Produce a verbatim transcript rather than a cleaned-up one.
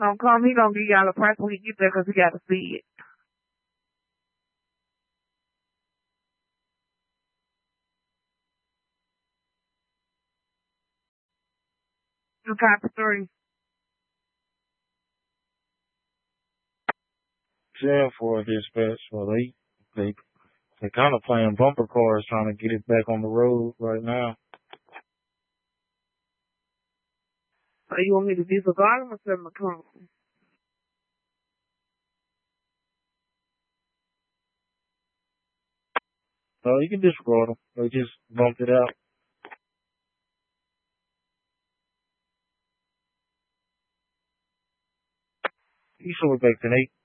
Don't come, he gonna give y'all a price when he get there because he got to see it. You copy three. ten for dispatch. Well, they, they, they kind of playing bumper cars trying to get it back on the road right now. So you want me to disregard him or send him a call? No, you can disregard them. They just bumped it out. You should look back to eight.